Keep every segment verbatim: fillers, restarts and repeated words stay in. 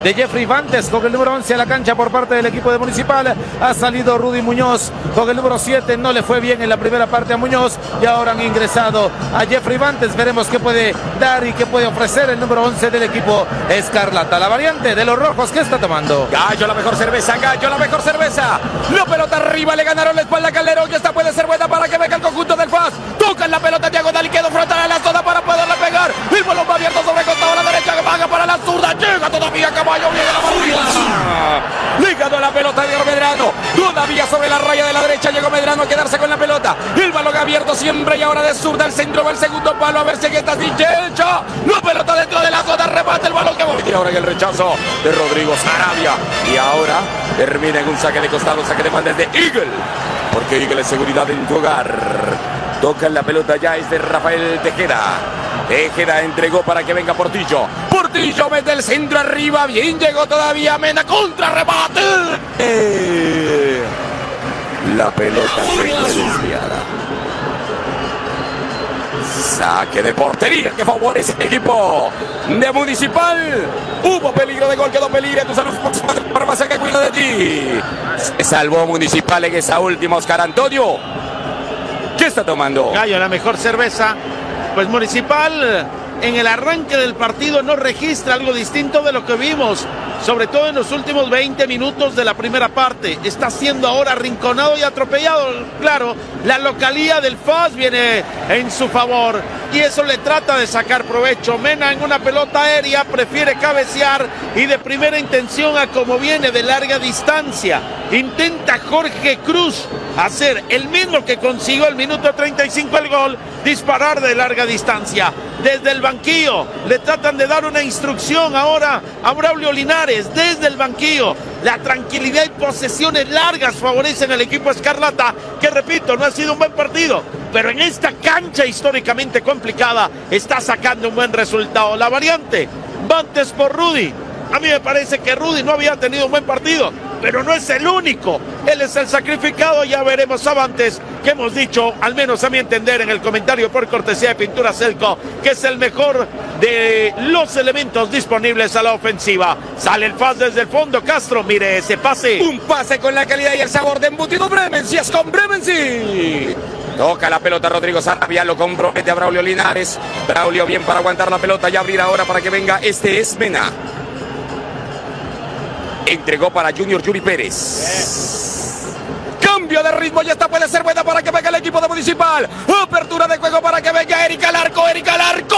De Jeffrey Vantes con el número once a la cancha por parte del equipo de Municipal. Ha salido Rudy Muñoz con el número siete. No le fue bien en la primera parte a Muñoz y ahora han ingresado a Jeffrey Vantes. Veremos qué puede dar y qué puede ofrecer el número once del equipo Escarlata. La variante de los rojos, ¿qué está tomando? Gallo, la mejor cerveza, Gallo, la mejor cerveza. La pelota arriba, le ganaron la espalda a Calderón y esta puede ser buena para que venga el conjunto del F A S. Tocan la pelota diagonal y quedó frontal a la zona para poderla pegar. El balón va abierto sobre costado a la derecha, que vaga para la zurda. Llega todavía Caballo. Viene la partida. Le ganó la pelota de Medrano. Todavía sobre la raya de la derecha llegó Medrano a quedarse con la pelota. El balón abierto siempre y ahora de zurda al centro va el segundo palo. A ver si está Sinchecha. La pelota dentro de la zona. Remate el balón que va. Y ahora en el rechazo de Rodrigo Sarabia. Y ahora termina en un saque de costado. Saque de manda de Eagle. Porque Eagle es seguridad en tu hogar. Toca la pelota ya es de Rafael Tejeda. Tejeda entregó para que venga Portillo. Portillo mete el centro arriba. Bien llegó todavía Mena. Contra remate. Eh, la pelota se fue desviada. Saque de portería que favorece el equipo de Municipal. Hubo peligro de gol, quedó peligro. Tu salud farmacia que cuida de ti. Se salvó Municipal en esa última. Oscar Antonio. ¿Qué está tomando? Gallo, la mejor cerveza. Pues Municipal en el arranque del partido no registra algo distinto de lo que vimos, sobre todo en los últimos veinte minutos de la primera parte. Está siendo ahora arrinconado y atropellado. Claro, la localía del F A S viene en su favor y eso le trata de sacar provecho. Mena en una pelota aérea prefiere cabecear y de primera intención a como viene de larga distancia. Intenta Jorge Cruz hacer el mismo que consiguió al minuto treinta y cinco el gol, disparar de larga distancia. Desde el banquillo le tratan de dar una instrucción ahora a Braulio Linares, desde el banquillo. La tranquilidad y posesiones largas favorecen al equipo Escarlata, que repito, no ha sido un buen partido, pero en esta cancha históricamente complicada está sacando un buen resultado. La variante, Vantes por Rudy. A mí me parece que Rudy no había tenido un buen partido, pero no es el único. Él es el sacrificado. Ya veremos a Vantes, que hemos dicho, al menos a mi entender, en el comentario por cortesía de Pintura Celco, que es el mejor de los elementos disponibles a la ofensiva. Sale el F A S desde el fondo. Castro, mire ese pase. Un pase con la calidad y el sabor de embutido Bremensi. Es con Bremensi. Toca la pelota Rodrigo Sarabia, lo compromete a Braulio Linares. Braulio bien para aguantar la pelota y abrir ahora para que venga. Este es Mena. Entregó para Junior Yuri Pérez. Cambio de ritmo y esta puede ser buena para que venga el equipo de Municipal. Apertura de juego para que venga Erika Alarco. Erika Alarco.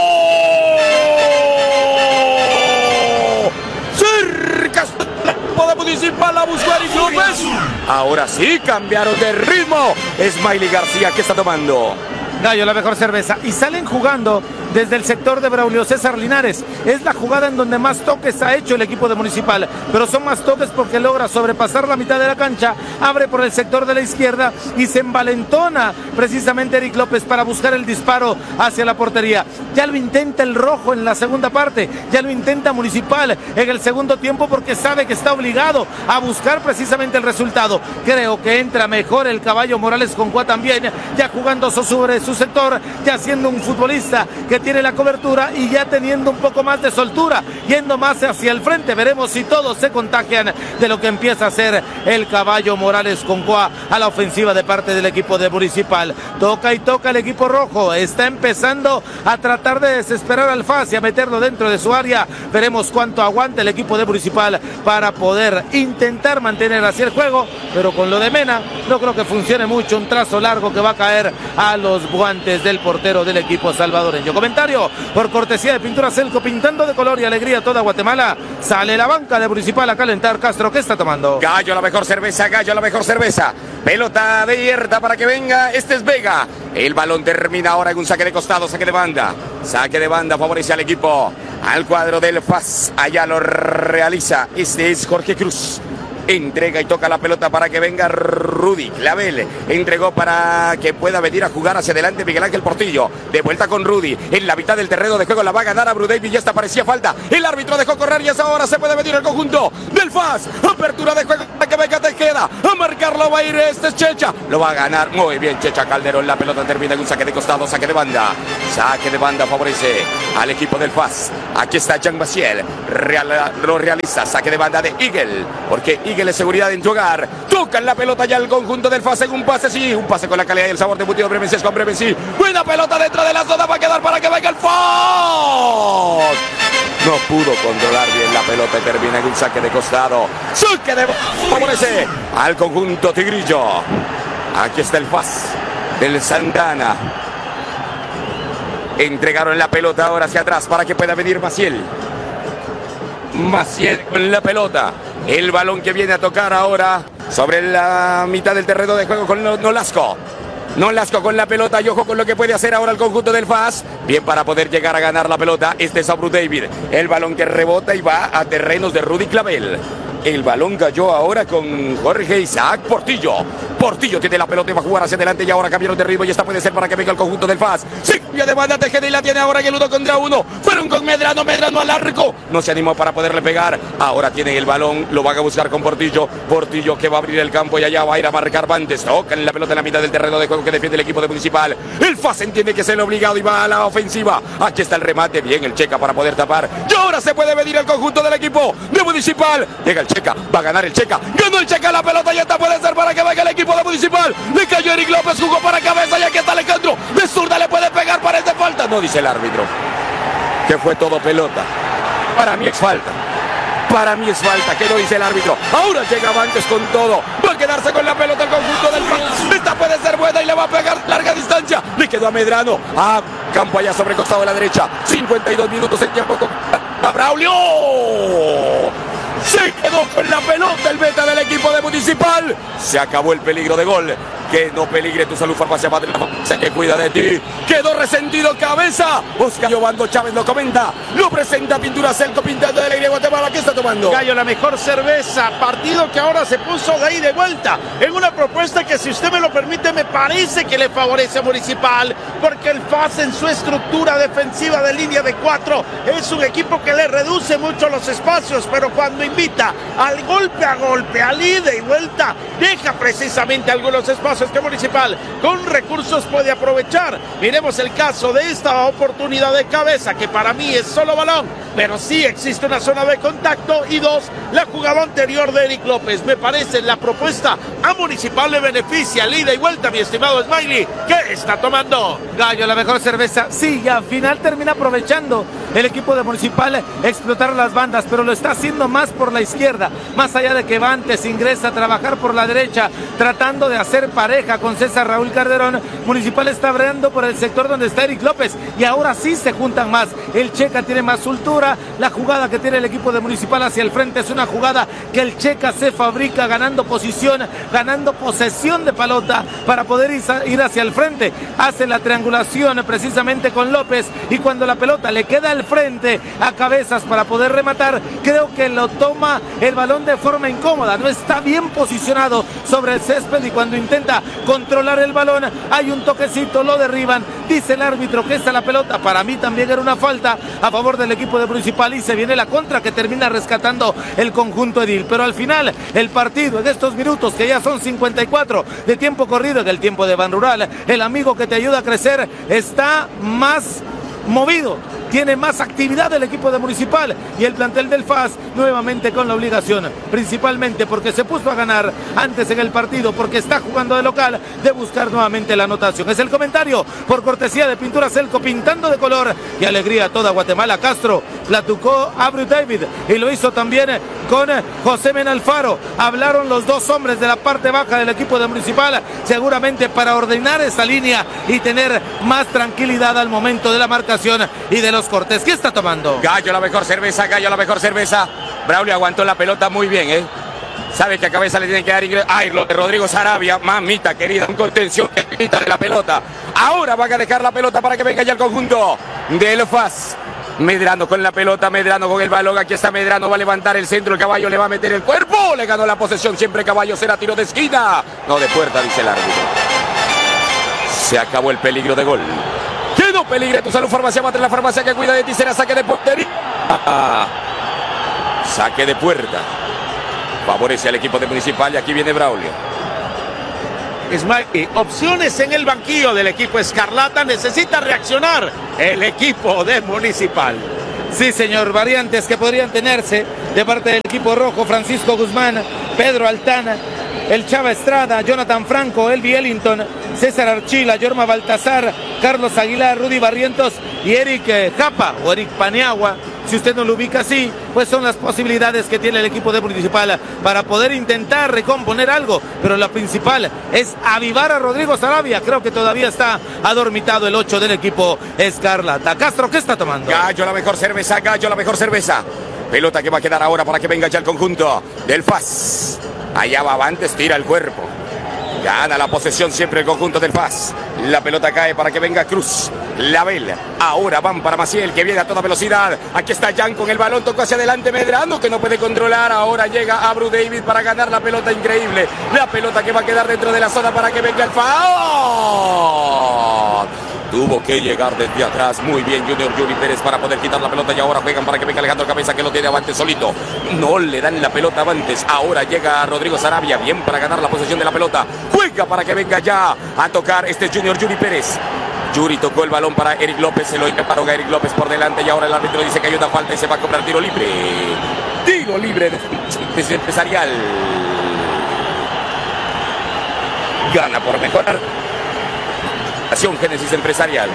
Cerca de Municipal, la buscó Eric López. Ahora sí cambiaron de ritmo. Smiley García, ¿qué está tomando? Gallo, la mejor cerveza. Y salen jugando desde el sector de Braulio César Linares. Es la jugada en donde más toques ha hecho el equipo de Municipal, pero son más toques porque logra sobrepasar la mitad de la cancha, abre por el sector de la izquierda y se envalentona precisamente Eric López para buscar el disparo hacia la portería. Ya lo intenta el rojo en la segunda parte, ya lo intenta Municipal en el segundo tiempo porque sabe que está obligado a buscar precisamente el resultado. Creo que entra mejor el Caballo Morales Concoa también, ya jugando sobre su sector, ya siendo un futbolista que tiene la cobertura y ya teniendo un poco más de soltura, yendo más hacia el frente. Veremos si todos se contagian de lo que empieza a hacer el Caballo Morales Concoa a la ofensiva de parte del equipo de Municipal. Toca y toca el equipo rojo, está empezando a tratar de desesperar al F A S y a meterlo dentro de su área. Veremos cuánto aguanta el equipo de Municipal para poder intentar mantener así el juego, pero con lo de Mena no creo que funcione mucho. Un trazo largo que va a caer a los guantes del portero del equipo salvadoreño. Comentario por cortesía de Pintura Celco, pintando de color y alegría toda Guatemala. Sale la banca de Municipal a calentar. Castro, ¿qué está tomando? Gallo, la mejor cerveza, Gallo, la mejor cerveza. Pelota abierta para que venga. Este es Vega. El balón termina ahora en un saque de costado, saque de banda. Saque de banda favorece al equipo, al cuadro del F A S. Allá lo realiza. Este es Jorge Cruz. Entrega y toca la pelota para que venga Rudy Clavel. Entregó para que pueda venir a jugar hacia adelante Miguel Ángel Portillo. De vuelta con Rudy. En la mitad del terreno de juego la va a ganar a Bru David. Ya esta parecía falta. El árbitro dejó correr y hasta ahora se puede venir el conjunto del F A S. Apertura de juego para que venga Tejeda. A marcarlo va a ir este Checha. Lo va a ganar muy bien Checha Calderón. La pelota termina en un saque de costado. Saque de banda. Saque de banda favorece al equipo del F A S. Aquí está Jean Maciel. Real, lo realiza. Saque de banda de Eagle. Porque Eagle es seguridad en tu hogar. Tocan la pelota ya al conjunto del F A S en un pase, sí. Un pase con la calidad y el sabor de Butido Bremenses con Bremensi. Buena pelota dentro de la zona. Va a quedar para que venga el F A S. No pudo controlar bien la pelota y termina en un saque de costado. Saque de favorece al conjunto tigrillo. Aquí está el F A S del Santana. Entregaron la pelota ahora hacia atrás para que pueda venir Maciel. Maciel con la pelota. El balón que viene a tocar ahora sobre la mitad del terreno de juego con Nolasco. Nolasco con la pelota y ojo con lo que puede hacer ahora el conjunto del F A S. Bien para poder llegar a ganar la pelota. Este es a Bru David. El balón que rebota y va a terrenos de Rudy Clavel. El balón cayó ahora con Jorge Isaac Portillo. Portillo tiene la pelota y va a jugar hacia adelante y ahora cambiaron de ritmo y esta puede ser para que venga el conjunto del F A S. Se cambia de banda Tejeda y la tiene ahora en el uno contra uno. Fueron con Medrano, Medrano al arco. No se animó para poderle pegar. Ahora tiene el balón, lo van a buscar con Portillo. Portillo que va a abrir el campo y allá va a ir a marcar Bandes. Tocan la pelota en la mitad del terreno de juego que defiende el equipo de Municipal. El F A S entiende que es el obligado y va a la ofensiva. Aquí está el remate, bien el Checa para poder tapar. Y ahora se puede venir el conjunto del equipo de Municipal. Llega el Checa, va a ganar el Checa. Ganó el Checa la pelota y esta puede ser para que venga el equipo de Municipal. Le cayó Eric López, jugó para cabeza y aquí está Alejandro. De zurda le puede pegar, parece falta. No dice el árbitro. Que fue todo pelota. Para mí es falta. Para mí es falta, que no dice el árbitro. Ahora llega Bandes con todo. Va a quedarse con la pelota el conjunto del F A S. Esta puede ser buena y le va a pegar larga distancia. Le quedó a Medrano. A campo allá sobre el costado de la derecha. cincuenta y dos minutos en tiempo con a Braulio. Se quedó con la pelota el beta del equipo de Municipal. Se acabó el peligro de gol. Que no peligre tu salud, Farmacia Padre, la farmacia que cuida de ti. Quedó resentido cabeza. Oscar Giovanni Chávez lo comenta. Lo presenta Pintura Celco pintando de alegría Guatemala. ¿Qué está tomando? Gallo, la mejor cerveza. Partido que ahora se puso de ahí de vuelta. En una propuesta que, si usted me lo permite, me parece que le favorece a Municipal. Porque el F A S en su estructura defensiva de línea de cuatro es un equipo que le reduce mucho los espacios. Pero cuando invita al golpe a golpe, al ida y vuelta, deja precisamente algunos espacios que Municipal con recursos puede aprovechar. Miremos el caso de esta oportunidad de cabeza, que para mí es solo balón, pero sí existe una zona de contacto. Y dos, la jugada anterior de Eric López. Me parece la propuesta a Municipal le beneficia. Ida y vuelta, mi estimado Smiley. ¿Qué está tomando? Gallo, la mejor cerveza. Sí, y al final termina aprovechando el equipo de Municipal explotar las bandas, pero lo está haciendo más por la izquierda, más allá de que Bantes ingresa a trabajar por la derecha, tratando de hacer pareja con César Raúl Calderón. Municipal está breando por el sector donde está Eric López y ahora sí se juntan más. El Checa tiene más soltura. La jugada que tiene el equipo de Municipal hacia el frente es una jugada que el Checa se fabrica ganando posición, ganando posesión de pelota para poder ir hacia el frente. Hace la triangulación precisamente con López y cuando la pelota le queda al frente a Cabezas para poder rematar, creo que lo toma el balón de forma incómoda. No está bien posicionado sobre el césped y cuando intenta controlar el balón hay un toquecito, lo derriban. Dice el árbitro que esta la pelota. Para mí también era una falta a favor del equipo de Municipal y se viene la contra que termina rescatando el conjunto edil. Pero al final el partido en estos minutos, que ya son cincuenta y cuatro de tiempo corrido en el tiempo de Ban Rural, el amigo que te ayuda a crecer, está más movido, tiene más actividad el equipo de Municipal y el plantel del F A S nuevamente con la obligación, principalmente porque se puso a ganar antes en el partido, porque está jugando de local, de buscar nuevamente la anotación. Es el comentario por cortesía de Pintura Celco, pintando de color y alegría a toda Guatemala. Castro platucó a Bru David y lo hizo también con José Men Alfaro. Hablaron los dos hombres de la parte baja del equipo de Municipal, seguramente para ordenar esa línea y tener más tranquilidad al momento de la marcación y de los cortes. ¿Qué está tomando? Gallo, la mejor cerveza, Gallo, la mejor cerveza. Braulio aguantó la pelota muy bien, ¿eh? Sabe que a cabeza le tienen que dar ingreso. Ay, lo de Rodrigo Sarabia, mamita querida, un contención de la pelota. Ahora van a dejar la pelota para que venga ya el conjunto del F A S. Medrano con la pelota, Medrano con el balón, aquí está Medrano, va a levantar el centro, el Caballo le va a meter el cuerpo, le ganó la posesión, siempre Caballo, será tiro de esquina, no de puerta, dice el árbitro. Se acabó el peligro de gol. Que no peligre tu salud, farmacia Mater, la farmacia que cuida de ti, será saque de portería. Saque de puerta. Favorece al equipo de Municipal y aquí viene Braulio. Smiley, opciones en el banquillo del equipo Escarlata, necesita reaccionar el equipo de Municipal. Sí, señor, variantes que podrían tenerse de parte del equipo rojo: Francisco Guzmán, Pedro Altana, el Chava Estrada, Jonathan Franco, Elvi Ellington, César Archila, Yorma Baltazar, Carlos Aguilar, Rudy Barrientos y Eric eh, Japa o Eric Paniagua. Si usted no lo ubica así, pues son las posibilidades que tiene el equipo de Municipal para poder intentar recomponer algo, pero la principal es avivar a Rodrigo Sarabia. Creo que todavía está adormitado el ocho del equipo Escarlata. Castro, ¿qué está tomando? Gallo la mejor cerveza, Gallo la mejor cerveza. Pelota que va a quedar ahora para que venga ya el conjunto del F A S. Allá va Avantes, tira el cuerpo. Gana la posesión siempre el conjunto del F A S. La pelota cae para que venga Cruz. Label. Ahora van para Maciel, que viene a toda velocidad. Aquí está Jan con el balón. Tocó hacia adelante Medrano, que no puede controlar. Ahora llega Abru David para ganar la pelota. Increíble. La pelota que va a quedar dentro de la zona para que venga el foul. Tuvo que llegar desde atrás. Muy bien Junior Yuri Pérez para poder quitar la pelota. Y ahora juegan para que venga Alejandro Cabeza, que lo tiene Avantes solito. No le dan la pelota a Avantes. Ahora llega Rodrigo Sarabia. Bien para ganar la posesión de la pelota. Juega para que venga ya a tocar este Junior Yuri Pérez. Yuri tocó el balón para Eric López. Se lo preparó a Eric López por delante. Y ahora el árbitro dice que hay una falta y se va a cobrar tiro libre. Tiro libre de Empresarial. Gana por mejorar. Génesis Empresarial.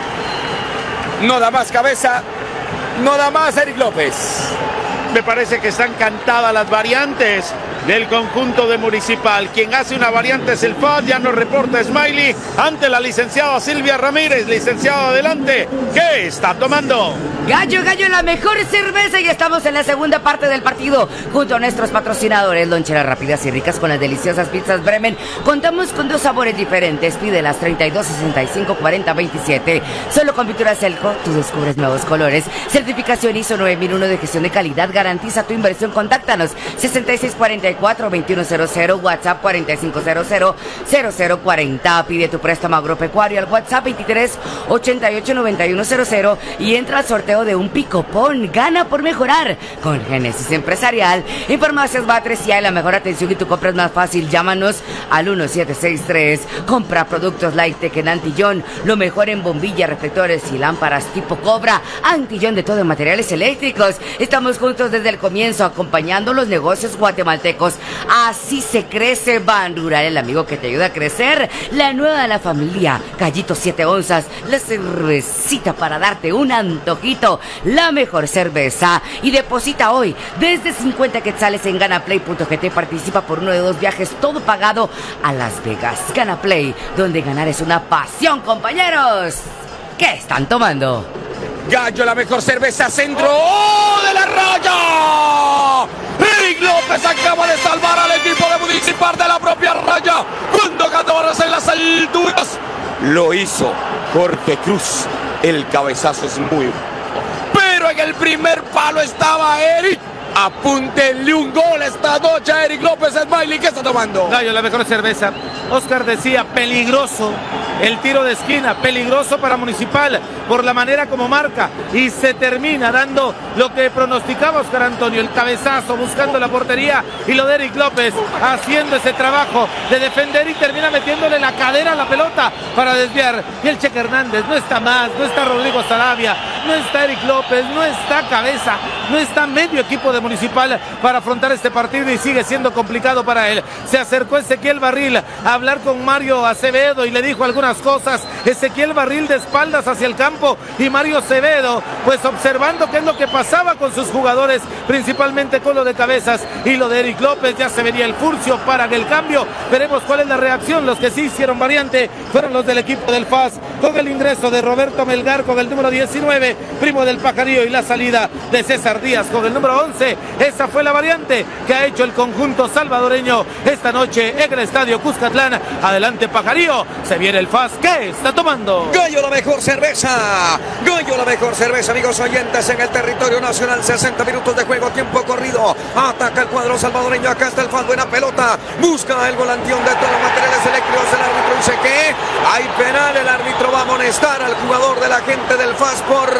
No da más Cabeza, no da más Eric López. Me parece que están cantadas las variantes del conjunto de Municipal. Quien hace una variante es el F A S, ya nos reporta Smiley ante la licenciada Silvia Ramírez. Licenciada, adelante, ¿qué está tomando? Gallo, Gallo, la mejor cerveza, y estamos en la segunda parte del partido junto a nuestros patrocinadores, loncheras rápidas y ricas con las deliciosas pizzas Bremen. Contamos con dos sabores diferentes, pídelas treinta y dos, sesenta y cinco, cuarenta, veintisiete. Solo con Pinturas Celco tú descubres nuevos colores. Certificación I S O nueve mil uno de gestión de calidad, garantiza tu inversión. Contáctanos sesenta y seis cuarenta y cuatro, veintiuno cero cero, WhatsApp cuarenta y cinco cero cero, cero cero cuarenta. Pide tu préstamo agropecuario al WhatsApp veintitrés, ochenta y ocho, noventa y uno cero cero y entra al sorteo de un picopón. Gana por mejorar con Génesis Empresarial. Informaciones Batres, si hay la mejor atención y tu compra es más fácil, llámanos al uno siete seis tres. Compra productos Lightech en Antillón, lo mejor en bombillas, reflectores y lámparas tipo Cobra. Antillón, de todo en materiales eléctricos. Estamos juntos desde el comienzo, acompañando los negocios guatemaltecos. Así se crece. Ban Rural, el amigo que te ayuda a crecer. La nueva de la familia, Gallito siete onzas, la cervecita para darte un antojito. La mejor cerveza. Y deposita hoy desde cincuenta quetzales en ganaplay punto gt. Participa por uno de dos viajes, todo pagado a Las Vegas. Ganaplay, donde ganar es una pasión, compañeros. ¿Qué están tomando? Gallo, la mejor cerveza, centro. ¡Oh, de la raya! Eric López acaba de salvar al equipo de Municipal de la propia raya cuando catorce en las alturas. Lo hizo Jorge Cruz. El cabezazo es muy bueno, pero en el primer palo estaba Eric. Apúntenle un gol esta noche a Eric López. Smiley, ¿qué está tomando? Gallo, la mejor cerveza. Oscar decía, peligroso el tiro de esquina, peligroso para Municipal por la manera como marca, y se termina dando lo que pronosticaba Oscar Antonio, el cabezazo buscando la portería, y lo de Eric López haciendo ese trabajo de defender y termina metiéndole la cadera a la pelota para desviar. Y el Cheque Hernández, no está más, no está Rodrigo Sarabia, no está Eric López, no está Cabeza, no está medio equipo de Municipal para afrontar este partido, y sigue siendo complicado para él. Se acercó Ezequiel Barril a hablar con Mario Acevedo y le dijo algunas cosas. Ezequiel Barril de espaldas hacia el campo, y Mario Acevedo pues observando qué es lo que pasaba con sus jugadores, principalmente con lo de Cabezas y lo de Eric López. Ya se venía el furcio para el cambio, veremos cuál es la reacción. Los que sí hicieron variante fueron los del equipo del F A S, con el ingreso de Roberto Melgar con el número diecinueve nueve, Primo del Pajarillo, y la salida de César Díaz con el número once. Esa fue la variante que ha hecho el conjunto salvadoreño esta noche en el estadio Cuscatlán. Adelante Pajarillo, se viene el F A S. ¿Qué está tomando? Gallo, la mejor cerveza. Gallo, la mejor cerveza, amigos oyentes, en el territorio nacional. sesenta minutos de juego, tiempo corrido. Ataca el cuadro salvadoreño. Acá está el F A S, buena pelota. Busca el volanteón de todos los materiales eléctricos. El árbitro dice que hay penal. El árbitro va a amonestar al jugador de la gente del F A S por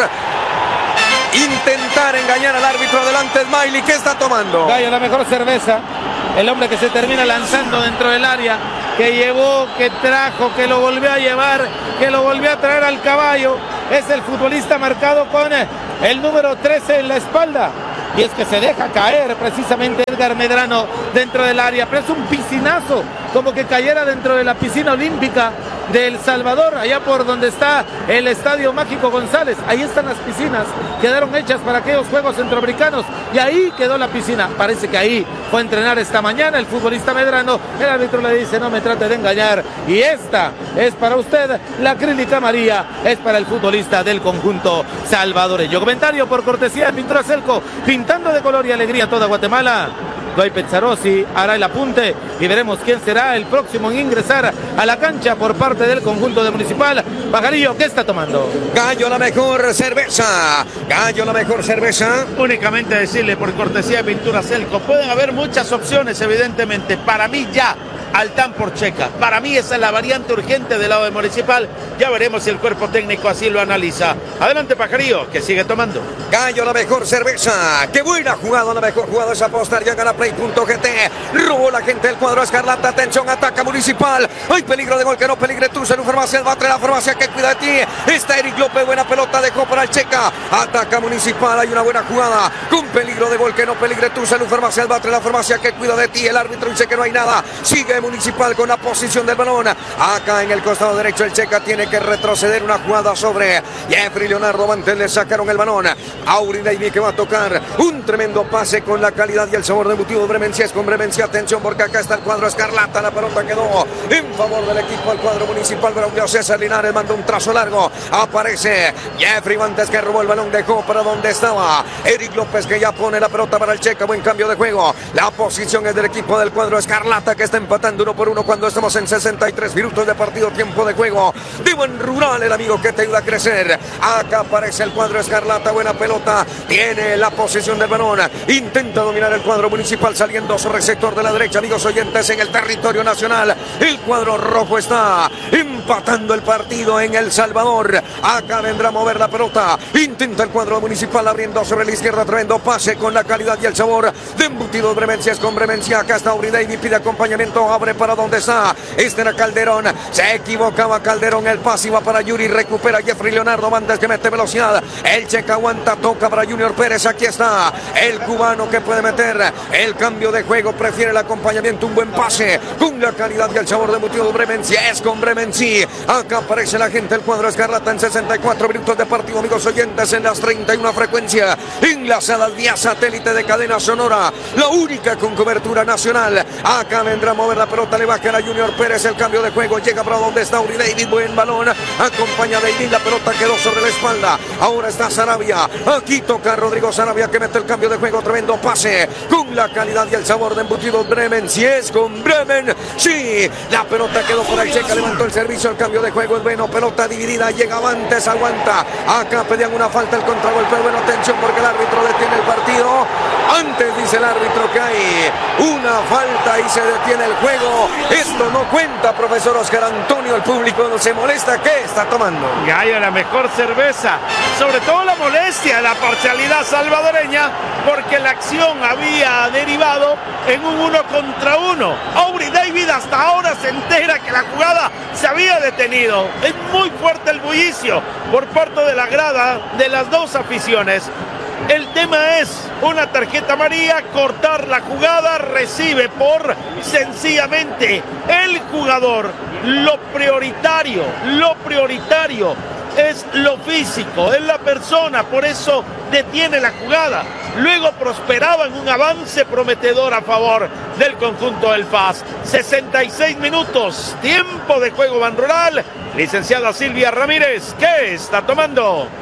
intentar engañar al árbitro. Adelante Smiley, ¿qué está tomando? Gallo, la mejor cerveza. El hombre que se termina lanzando dentro del área, que llevó, que trajo, que lo volvió a llevar, que lo volvió a traer al caballo, es el futbolista marcado con el número trece en la espalda. Y es que se deja caer precisamente Edgar Medrano dentro del área, pero es un piscinazo, como que cayera dentro de la piscina olímpica de El Salvador, allá por donde está el Estadio Mágico González. Ahí están las piscinas, quedaron hechas para aquellos Juegos Centroamericanos, y ahí quedó la piscina. Parece que ahí fue a entrenar esta mañana el futbolista Medrano. El árbitro le dice: no me trate de engañar, y esta es para usted, la acrílica María es para el futbolista del conjunto salvadoreño. Comentario por cortesía de Pintura Celco, pintando de color y alegría toda Guatemala. Dwight Pizarrosi hará el apunte y veremos quién será el próximo en ingresar a la cancha por parte del conjunto de Municipal. Pajarillo, ¿qué está tomando? Gallo, la mejor cerveza. Gallo, la mejor cerveza. Únicamente decirle por cortesía de Pintura Celco, pueden haber muchas opciones, evidentemente. Para mí ya Altán por Checa. Para mí esa es la variante urgente del lado de Municipal. Ya veremos si el cuerpo técnico así lo analiza. Adelante Pajarillo, que sigue tomando. Gallo, la mejor cerveza. Qué buena jugada, la mejor jugada es apostar. Ya gana play punto g t. Robó la gente del cuadro escarlata. Atención, ataca Municipal. Hay peligro de gol, que no peligre tú. Salud Farmacia, el batre, la farmacia que cuida de ti. Está Eric López, buena pelota, dejó para el Checa. Ataca Municipal, hay una buena jugada. Con peligro de gol, que no peligre tú. Salud Farmacia, el batre, la farmacia que cuida de ti. El árbitro dice que no hay nada. Sigue Municipal con la posición del balón. Acá en el costado derecho el Checa tiene que retroceder. Una jugada sobre Jeffrey Leonardo. Antes le sacaron el balón. Auri David que va a tocar. Un tremendo pase con la calidad y el sabor de embutido Bremencies con Bremencies. Atención porque acá está el cuadro escarlata. La pelota quedó en favor del equipo. El cuadro Municipal. Braulio César Linares manda un trazo largo. Aparece Jeffrey antes que robó el balón. Dejó para donde estaba Eric López, que ya pone la pelota para el Checa. Buen cambio de juego. La posición es del equipo del cuadro escarlata, que está empatando uno por uno cuando estamos en sesenta y tres minutos de partido, tiempo de juego. De Buen Rural, el amigo que te ayuda a crecer. Acá aparece el cuadro escarlata, buena pelota, tiene la posición del balón, intenta dominar el cuadro Municipal saliendo sobre el sector de la derecha, amigos oyentes, en el territorio nacional. El cuadro rojo está empatando el partido en El Salvador. Acá vendrá a mover la pelota, intenta el cuadro Municipal abriendo sobre la izquierda, tremendo pase con la calidad y el sabor de embutido Bremencies con Bremencia. Acá está Uri David, pide acompañamiento, abre para donde está. Este era Calderón, se equivocaba Calderón, el pase iba para Yuri, recupera Jeffrey Leonardo Mandes que mete velocidad. El Checa aguanta, toca para Junior Pérez. Aquí está el cubano que puede meter el cambio de juego, prefiere el acompañamiento, un buen pase con la calidad y el sabor de embutido Bremencia. Es con Bremenci. Acá aparece la gente, el cuadro escarlata en sesenta y cuatro minutos de partido, amigos oyentes, en las treinta y una frecuencia, enlazadas vía satélite de cadena sonora, la única con cobertura nacional. Acá vendrá a mover la pelota, le baja a Junior Pérez, el cambio de juego, llega para donde está Uri David, buen balón, acompaña a David, la pelota quedó sobre la espalda, ahora está Sarabia, aquí toca Rodrigo Sarabia que mete el cambio de juego, tremendo pase, con la calidad y el sabor de embutido Bremen, si es con Bremen, sí, la pelota quedó por el Checa, levantó el servicio, el cambio de juego es bueno, pelota dividida, llega Avantes, aguanta, acá pedían una falta, el contragolpe, bueno, atención porque el árbitro detiene el partido, antes dice el árbitro que hay una falta y se detiene el juego. Esto no cuenta, profesor Oscar Antonio. El público no se molesta. ¿Qué está tomando? Gallo, la mejor cerveza. Sobre todo la molestia de la parcialidad salvadoreña, porque la acción había derivado en un uno contra uno. Aubrey David hasta ahora se entera que la jugada se había detenido. Es muy fuerte el bullicio por parte de la grada de las dos aficiones. El tema es una tarjeta amarilla, cortar la jugada, recibe por sencillamente el jugador. Lo prioritario, lo prioritario es lo físico, es la persona, por eso detiene la jugada. Luego prosperaba en un avance prometedor a favor del conjunto del F A S. sesenta y seis minutos, tiempo de juego Ban Rural. Licenciada Silvia Ramírez, ¿qué está tomando?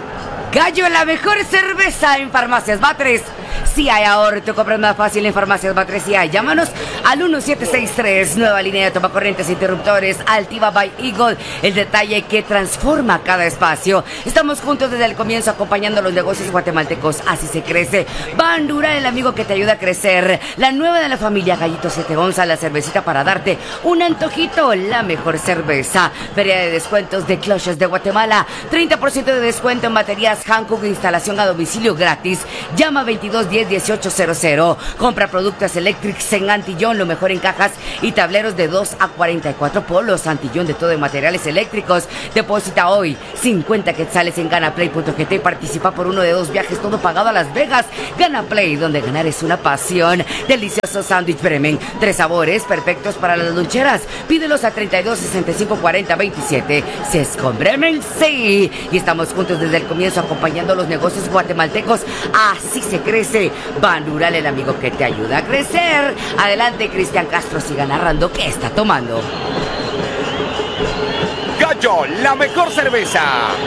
Gallo, la mejor cerveza en Farmacias Batres. Si hay ahorro, te compras más fácil en Farmacias Batres. Si hay, llámanos al uno siete seis tres, nueva línea de tomacorrientes e interruptores, Altiva by Eagle, el detalle que transforma cada espacio. Estamos juntos desde el comienzo acompañando los negocios guatemaltecos, así se crece. Bandural, el amigo que te ayuda a crecer. La nueva de la familia Gallito siete onzas, la cervecita para darte un antojito, la mejor cerveza. Feria de descuentos de Cloches de Guatemala, treinta por ciento de descuento en baterías Hankook, instalación a domicilio gratis. Llama veintidós diez dieciocho cero cero. Compra productos Electrics en Antillón, lo mejor en cajas y tableros de dos a cuarenta y cuatro polos. Antillón, de todo en materiales eléctricos. Deposita hoy cincuenta quetzales en ganaplay punto g t y participa por uno de dos viajes, todo pagado a Las Vegas. Ganaplay, donde ganar es una pasión. Delicioso sándwich Bremen, tres sabores perfectos para las loncheras. Pídelos a treinta y dos sesenta y cinco cuarenta veintisiete. Si es con Bremen, sí. Y estamos juntos desde el comienzo acompañando los negocios guatemaltecos. Así se crece. Bandural, el amigo que te ayuda a crecer. Adelante, Cristian Castro, siga narrando qué está tomando. Gallo, la mejor cerveza.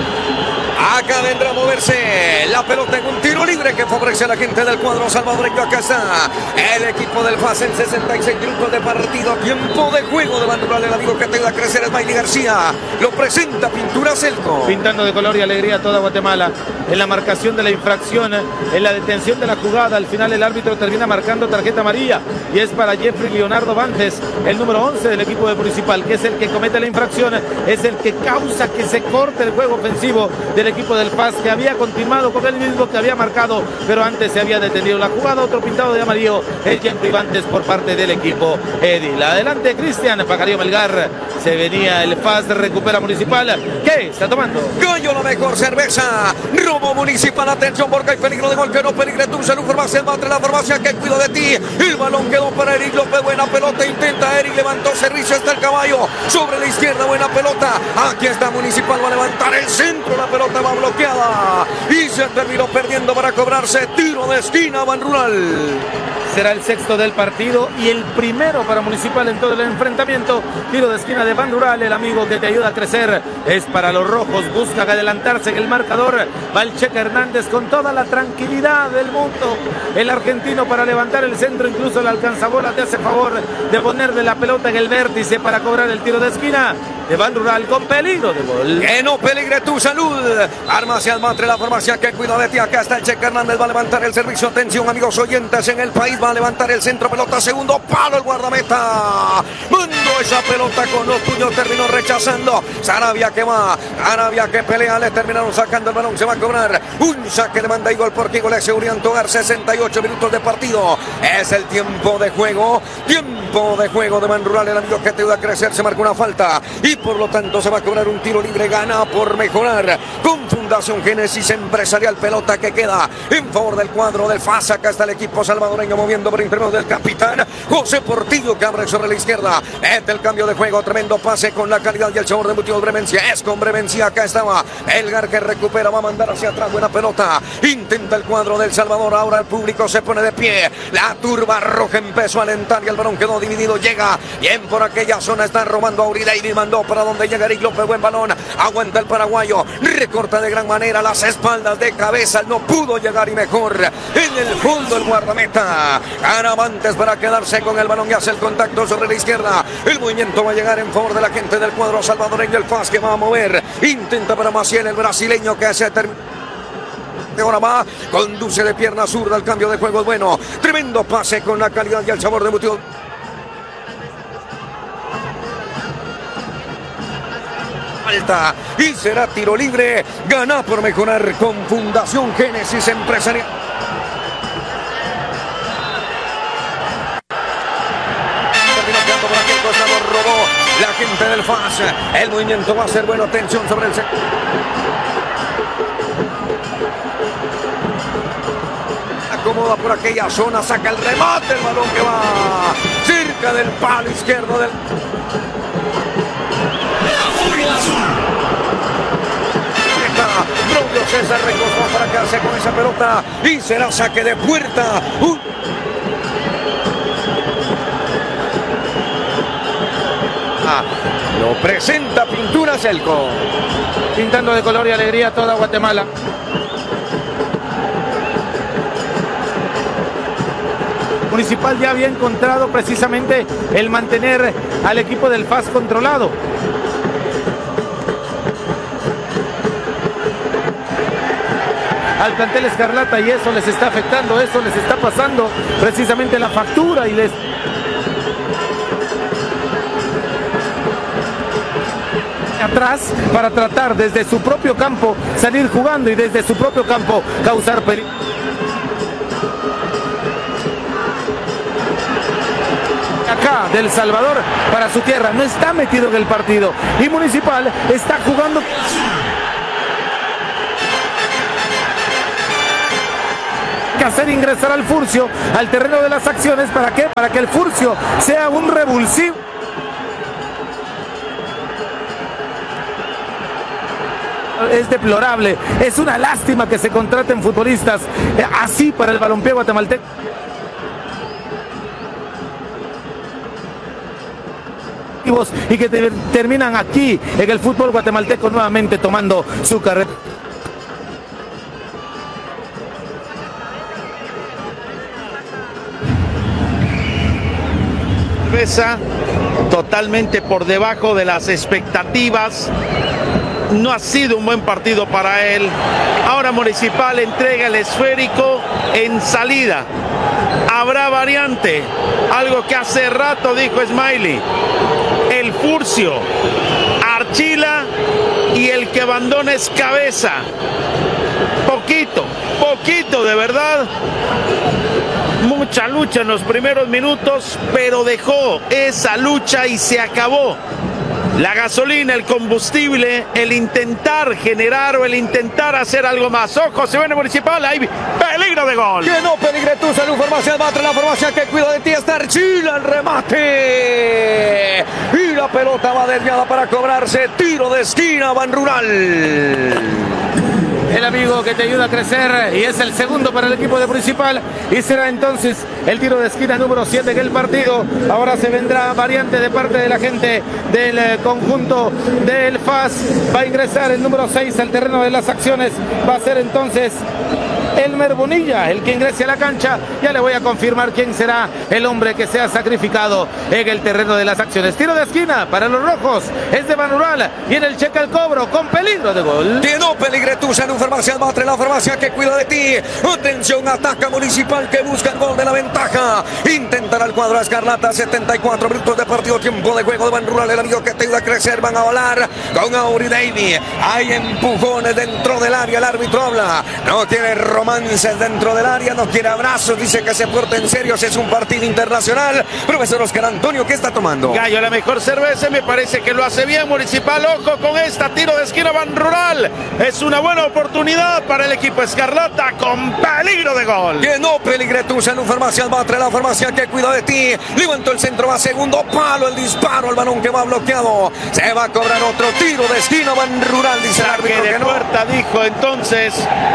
Acá vendrá a moverse la pelota en un tiro libre que favorece a la gente del cuadro salvadoreño. Acá está el equipo del F A S en sesenta y seis minutos de partido. Tiempo de juego de Bandural, el amigo que te ayuda a crecer es Maily García. Lo presenta Pintura Celco. Pintando de color y alegría a toda Guatemala. En la marcación de la infracción, en la detención de la jugada, al final el árbitro termina marcando tarjeta amarilla. Y es para Jeffrey Leonardo Bantes, el número once del equipo de Municipal, que es el que comete la infracción. Es el que causa que se corte el juego ofensivo del equipo del F A S, que había continuado con el mismo que había marcado, pero antes se había detenido la jugada. Otro pintado de amarillo es Jeffrey Bantes por parte del equipo Edil. Adelante, Cristian Pajarillo Melgar. Se venía el F A S, recupera Municipal. ¿Qué está tomando? Gallo, la mejor cerveza. Robo Municipal, atención porque hay peligro de gol, que no peligre tu salud. Farmacia Matre, la farmacia que cuida de ti. El balón quedó para Eric López, buena pelota, intenta Eric, levantó servicio hasta el caballo. Sobre la izquierda, buena pelota. Aquí está Municipal, va a levantar el centro, la pelota va bloqueada y se terminó perdiendo para cobrarse tiro de esquina. Bandural. Será el sexto del partido y el primero para Municipal en todo el enfrentamiento. Tiro de esquina de Bandural, el amigo que te ayuda a crecer. Es para los rojos, busca adelantarse en el marcador. Va el Checa Hernández con toda la tranquilidad del mundo. El argentino para levantar el centro, incluso la alcanzabola te hace favor de ponerle la pelota en el vértice para cobrar el tiro de esquina de Bandural con peligro de gol. Que no peligre tu salud. Farmacia Matre, la farmacia que cuida de ti. Acá está el Checa Hernández, va a levantar el servicio. Atención, amigos oyentes en el país. Va a levantar el centro, pelota, segundo palo, el guardameta mandó esa pelota con los puños, terminó rechazando. Sarabia que va, Arabia que pelea, le terminaron sacando el balón, se va a cobrar un saque de banda y gol por Kiko Alex Urián Togar. Sesenta y ocho minutos de partido, es el tiempo de juego, tiempo de juego de Bandural, el amigo que te ayuda a crecer. Se marca una falta y por lo tanto se va a cobrar un tiro libre. Gana por mejorar con Fundación Génesis Empresarial, pelota que queda en favor del cuadro del F A S. Acá está el equipo salvadoreño moviendo por interior del capitán José Portillo, que abre sobre la izquierda. Este el cambio de juego, tremendo pase con la calidad y el sabor de Multidos Bremencia. Es con Bremencia, acá estaba Elgar que recupera, va a mandar hacia atrás, buena pelota. Intenta el cuadro del Salvador, ahora el público se pone de pie. La turba roja empezó a alentar y el balón quedó dividido. Llega bien por aquella zona, está robando a Urileidi, mandó para donde llega Eric López, buen balón. Aguanta el paraguayo, recorta de gran manera las espaldas de cabeza, no pudo llegar y mejor en el fondo el guardameta. Aravantes para quedarse con el balón y hace el contacto sobre la izquierda. El movimiento va a llegar en favor de la gente del cuadro salvadoreño. El F A S que va a mover, intenta para Maciel, el brasileño que se termina. Ahora va, conduce de pierna zurda, el cambio de juego es bueno. Tremendo pase con la calidad y el sabor de Multidos. Alta y será tiro libre. Gana por mejorar con Fundación Génesis Empresarial. Robó la gente del F A S. El movimiento va a ser bueno. Atención sobre el sector. Acomoda por aquella zona, saca el remate, el balón que va cerca del palo izquierdo del. Braulio César recostó para quedarse con esa pelota y será saque de puerta. Uh. Lo presenta Pintura Celco. Pintando de color y alegría toda Guatemala. Municipal ya había encontrado precisamente el mantener al equipo del F A S controlado. Al plantel escarlata, y eso les está afectando, eso les está pasando precisamente la factura y les... atrás para tratar desde su propio campo salir jugando y desde su propio campo causar peligro. Acá del Salvador para su tierra, no está metido en el partido y Municipal está jugando. Que hacer ingresar al Furcio al terreno de las acciones. ¿Para qué? Para que el Furcio sea un revulsivo. Es deplorable, es una lástima que se contraten futbolistas así para el balompié guatemalteco. Y que te, terminan aquí en el fútbol guatemalteco nuevamente tomando su carrera. Totalmente por debajo de las expectativas. No ha sido un buen partido para él. Ahora Municipal entrega el esférico en salida. Habrá variante, algo que hace rato dijo Smiley. El Furcio, Archila y el que abandona es Cabeza. Poquito, poquito de verdad. Mucha lucha en los primeros minutos, pero dejó esa lucha y se acabó. La gasolina, el combustible, el intentar generar o el intentar hacer algo más. Ojo, se viene Municipal, hay peligro de gol. Que no peligre tu salud, formación, Matre, la formación que cuida de ti está Archila, el remate. Y la pelota va desviada para cobrarse, tiro de esquina, Ban Rural. El amigo que te ayuda a crecer y es el segundo para el equipo de Municipal y será entonces el tiro de esquina número siete en el partido. Ahora se vendrá variante de parte de la gente del conjunto del F A S. Va a ingresar el número seis al terreno de las acciones. Va a ser entonces Elmer Bonilla el que ingrese a la cancha. Ya le voy a confirmar quién será el hombre que sea sacrificado en el terreno de las acciones. Tiro de esquina para los rojos, es de Ban Rural y en el cheque al cobro con peligro de gol. Que no peligre tu salud, formación Matre, la formación que cuida de ti. Atención, ataca Municipal que busca el gol de la ventaja. Intentará el cuadro escarlata, setenta y cuatro minutos de partido, tiempo de juego de Ban Rural, el amigo que te ayuda a crecer. Van a volar con Auri Davy. Hay empujones dentro del área, el árbitro habla. No quiere romances dentro del área, no quiere abrazos, dice que se porte en serio, si es un partido internacional. Profesor Oscar Antonio, ¿qué está tomando? Gallo, la mejor cerveza, me parece que lo hace bien Municipal. Ojo con esta, tiro de esquina Ban Rural. Es una buena oportunidad para el equipo escarlata con peligro de gol. Que no peligre tu salud, farmacia Matre, la farmacia que cuida de ti. Levantó el centro, va segundo palo, el disparo, el balón que va bloqueado. Se va a cobrar otro tiro de esquina Ban Rural, dice el árbitro que de que no. puerta, dijo entonces.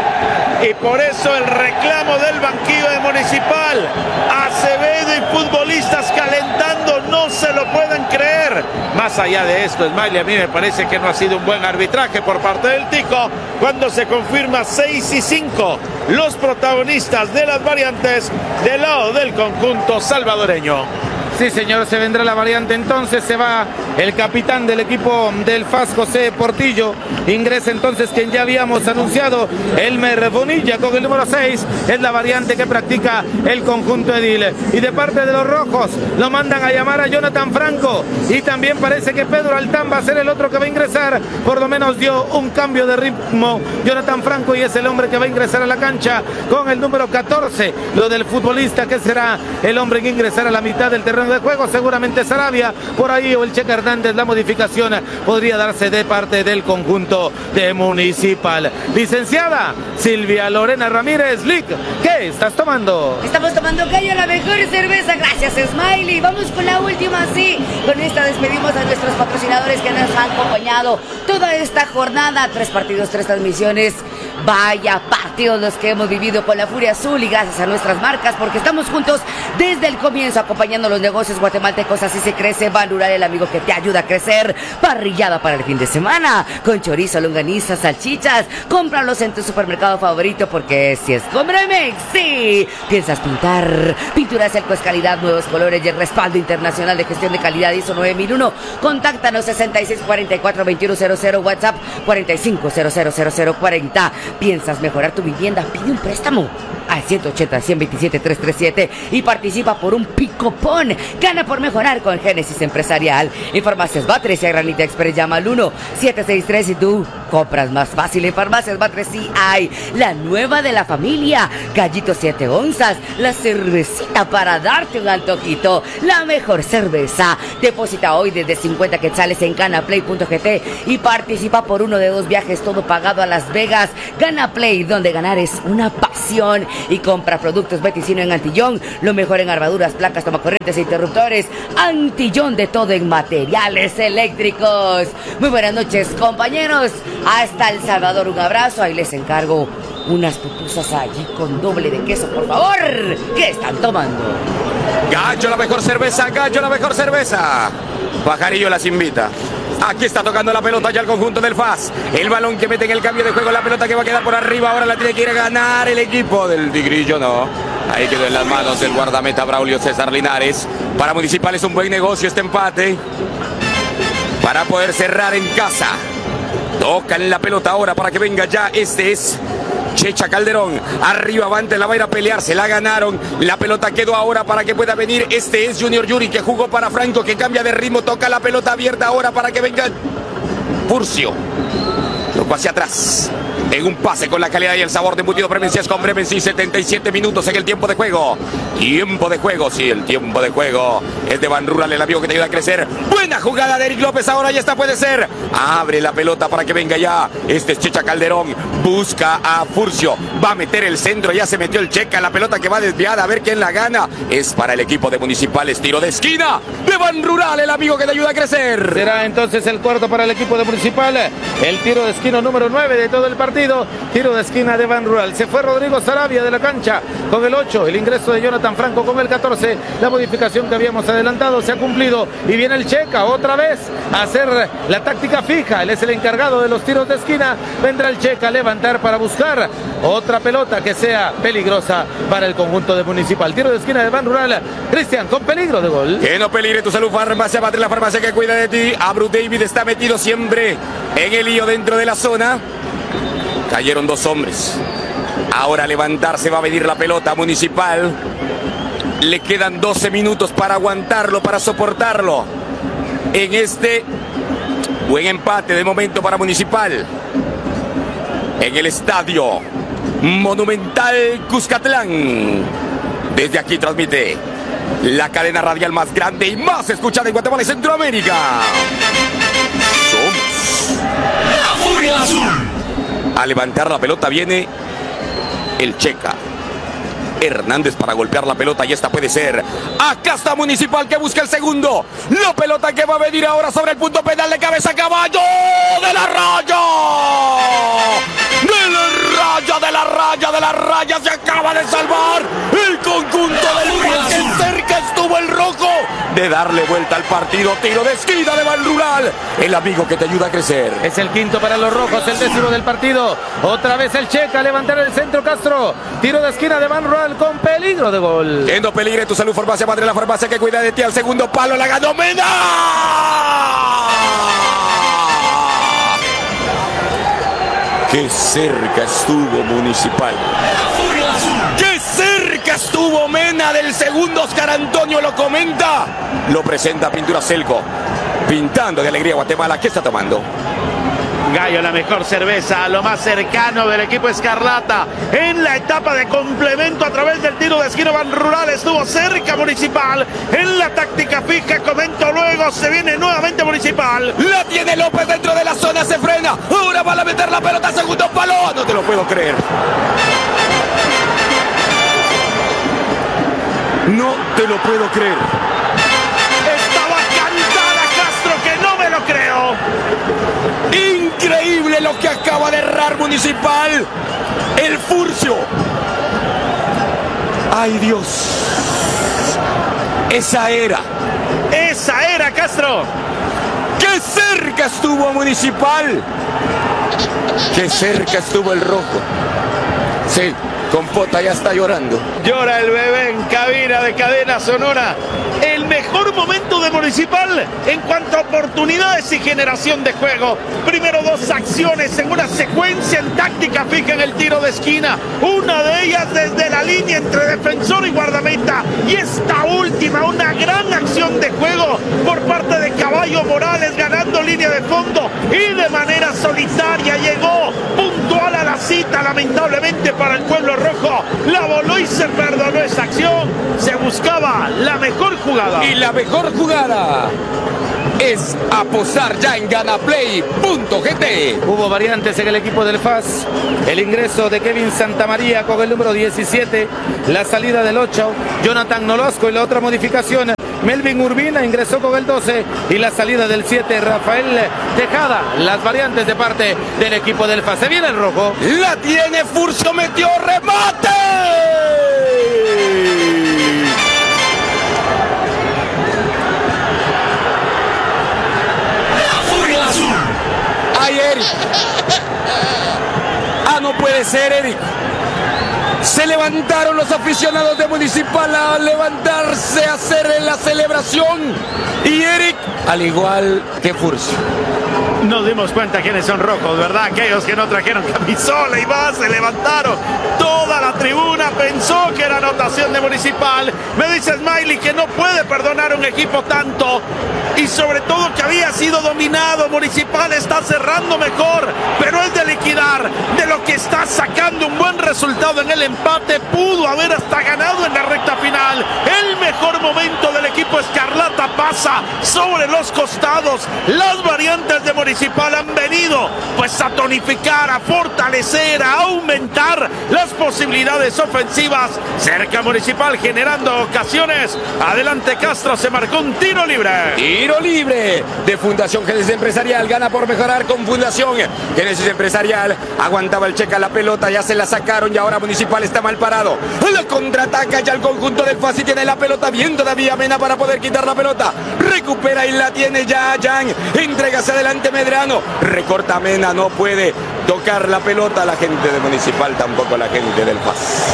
Y por eso el reclamo del banquillo de Municipal. Acevedo y futbolistas calentando, no se lo pueden creer. Más allá de esto, Smiley, a mí me parece que no ha sido un buen arbitraje por parte del Tico, cuando se confirma seis y cinco los protagonistas de las variantes del lado del conjunto salvadoreño. Sí, señor, se vendrá la variante entonces, se va el capitán del equipo del F A S, José Portillo, ingresa entonces quien ya habíamos anunciado, Elmer Bonilla con el número seis, es la variante que practica el conjunto edil. Y de parte de los rojos, lo mandan a llamar a Jonathan Franco, y también parece que Pedro Altán va a ser el otro que va a ingresar, por lo menos dio un cambio de ritmo Jonathan Franco, y es el hombre que va a ingresar a la cancha con el número catorce, lo del futbolista que será el hombre que ingresará a la mitad del terreno de juego, seguramente Sarabia por ahí o el Cheque Hernández. La modificación podría darse de parte del conjunto de Municipal. Licenciada Silvia Lorena Ramírez, Lick, ¿qué estás tomando? Estamos tomando Gallo, la mejor cerveza. Gracias, Smiley. Vamos con la última, sí. Con esta despedimos a nuestros patrocinadores que nos han acompañado toda esta jornada. Tres partidos, tres transmisiones. Vaya parte partidos los que hemos vivido con la Furia Azul y gracias a nuestras marcas, porque estamos juntos desde el comienzo acompañando los negocios guatemaltecos. Así se crece. Ban Rural, el amigo que te ayuda a crecer. Parrillada para el fin de semana con chorizo, longaniza, salchichas. Cómpralos en tu supermercado favorito, porque si es con Bremex, sí. ¿Piensas pintar? Pinturas Elco es calidad, nuevos colores y el respaldo internacional de gestión de calidad I S O nueve mil uno. Contáctanos sesenta y seis cuarenta y cuatro veintiuno cero cero, WhatsApp cuarenta y cinco cero cero cero cero cuarenta. ¿Piensas mejorar tu vivienda? Pide un préstamo al ciento ochenta, ciento veintisiete, trescientos treinta y siete y participa por un picopón. Gana por mejorar con Génesis Empresarial. En Farmacias Batres y Granita Express llama al uno siete seis tres y tú compras más fácil. En Farmacias Batres sí hay la nueva de la familia, Gallito siete onzas, la cervecita para darte un antojito, la mejor cerveza. Deposita hoy desde cincuenta quetzales en ganaplay punto gt y participa por uno de dos viajes, todo pagado a Las Vegas. Gana Play, donde ganar es una pasión. Y compra productos Beticino en Antillón, lo mejor en armaduras, placas, tomacorrientes e interruptores. Antillón, de todo en materiales eléctricos. Muy buenas noches, compañeros. Hasta El Salvador, un abrazo. Ahí les encargo unas pupusas allí con doble de queso, por favor. ¿Qué están tomando? Gallo, la mejor cerveza. Gallo, la mejor cerveza. Pajarillo las invita. Aquí está tocando la pelota ya el conjunto del F A S. El balón que mete en el cambio de juego, la pelota que va a quedar por arriba. Ahora la tiene que ir a ganar el equipo del Tigrillo, no. Ahí quedó en las manos del guardameta Braulio César Linares. Para Municipal es un buen negocio este empate, para poder cerrar en casa. Tocan la pelota ahora para que venga ya. Este es Checha Calderón, arriba, va antes, la va a ir a pelear, se la ganaron, la pelota quedó ahora para que pueda venir. Este es Junior Yuri, que jugó para Franco, que cambia de ritmo, toca la pelota abierta ahora para que venga Furcio, tocó hacia atrás, en un pase con la calidad y el sabor de embutido Premencias con Bremensi. Setenta y siete minutos en el tiempo de juego, tiempo de juego, sí, el tiempo de juego es de Ban Rural, el amigo que te ayuda a crecer. Buena jugada de Eric López, ahora ya está, puede ser, abre la pelota para que venga ya, este es Checha Calderón, busca a Furcio, va a meter el centro, ya se metió el Checa, la pelota que va desviada, a ver quién la gana, es para el equipo de Municipales. Tiro de esquina de Ban Rural, el amigo que te ayuda a crecer. Será entonces el cuarto para el equipo de Municipal, el tiro de esquina número nueve de todo el partido. Tiro de esquina de Ban Rural, se fue Rodrigo Sarabia de la cancha con el ocho, el ingreso de Jonathan Franco con el catorce, la modificación que habíamos adelantado se ha cumplido y viene el Checa otra vez a hacer la táctica fija. Él es el encargado de los tiros de esquina. Vendrá el Checa a levantar para buscar otra pelota que sea peligrosa para el conjunto de Municipal. Tiro de esquina de Ban Rural, Cristian, con peligro de gol. Que no peligre tu salud, Farmacia Batres, la farmacia que cuida de ti. Abru David está metido siempre en el lío dentro de la zona. Cayeron dos hombres. Ahora a levantarse va a venir la pelota Municipal. Le quedan doce minutos para aguantarlo, para soportarlo en este buen empate de momento para Municipal en el estadio Monumental Cuscatlán. Desde aquí transmite la cadena radial más grande y más escuchada en Guatemala y Centroamérica. Somos la Furia Azul. A levantar la pelota viene el Checa Hernández para golpear la pelota y esta puede ser. Acá está Municipal que busca el segundo. La pelota que va a venir ahora sobre el punto penal de cabeza, Caballo de la raya. De la raya, de la raya, de la raya. Se acaba de salvar el conjunto del Rural, que cerca estuvo el rojo de darle vuelta al partido. Tiro de esquina de Ban Rural, el amigo que te ayuda a crecer. Es el quinto para los rojos, el décimo del partido. Otra vez el Checa a levantar el centro, Castro. Tiro de esquina de Ban Rural con peligro de gol. Que no peligre tu salud, Farmacia Madre, la farmacia que cuida de ti. Al segundo palo la ganó Mena. Qué cerca estuvo Municipal. ¡Qué cerca estuvo Mena del segundo! Oscar Antonio lo comenta. Lo presenta Pintura Celco. Pintando de alegría Guatemala. ¿Qué está tomando? Gallo, la mejor cerveza, lo más cercano del equipo Escarlata. En la etapa de complemento a través del tiro de esquina, Ban Rural estuvo cerca Municipal. En la táctica fija, comento luego, se viene nuevamente Municipal. La tiene López dentro de la zona, se frena. Ahora van a meter la pelota, segundo palo. No te lo puedo creer. No te lo puedo creer. Estaba cantada, Castro, que no me lo creo. Increíble lo que acaba de errar Municipal. El Furcio. ¡Ay, Dios! Esa era. Esa era, Castro. ¡Qué cerca estuvo Municipal! ¡Qué cerca estuvo el rojo! Sí, Compota ya está llorando. Llora el bebé en cabina de Cadena Sonora. El mejor momento de Municipal en cuanto a oportunidades y generación de juego. Primero dos acciones en una secuencia en táctica fija en el tiro de esquina. Una de ellas desde la línea entre defensor y guardameta. Y esta última, una gran acción de juego por parte de Caballo Morales, ganando línea de fondo y de manera solitaria llegó puntual a la cita, lamentablemente para el pueblo rojo. La voló y se perdonó esa acción. Se buscaba la mejor jugada. Y la mejor jugada es apostar ya en ganaplay punto g t. Hubo variantes en el equipo del F A S. El ingreso de Kevin Santamaría con el número diecisiete. La salida del ocho, Jonathan Nolosco. Y la otra modificación, Melvin Urbina ingresó con el doce. Y la salida del siete, Rafael Tejada. Las variantes de parte del equipo del F A S. Se viene el rojo. La tiene Furcio, metió remate. ¡Ay, Eric! ¡Ah, no puede ser, Eric! Se levantaron los aficionados de Municipal a levantarse, a hacer la celebración. Y Eric, al igual que Furcio. Nos dimos cuenta quiénes son rojos, ¿verdad? Aquellos que no trajeron camisola y más, se levantaron. Toda la tribuna pensó que era anotación de Municipal. Me dice Smiley que no puede perdonar a un equipo tanto. Y sobre todo que había sido dominado. Municipal está cerrando mejor, pero es de liquidar. De lo que está sacando un buen resultado en el empate. Pudo haber hasta ganado en la recta final. El mejor momento del equipo escarlata pasa sobre los costados. Las variantes de Municipal han venido pues a tonificar, a fortalecer, a aumentar las posibilidades ofensivas. Cerca Municipal generando ocasiones. Adelante Castro, se marcó un tiro libre. Tiro libre de Fundación Génesis Empresarial. Gana por mejorar con Fundación Génesis Empresarial. Aguantaba el Checa la pelota, ya se la sacaron y ahora Municipal está mal parado. La contraataca ya el conjunto del F A S y tiene la pelota bien todavía Mena para poder quitar la pelota. Recupera y la tiene ya Jan. Entrega hacia adelante Medrano. Recorta Mena, no puede tocar la pelota. La gente de Municipal, tampoco la gente del F A S.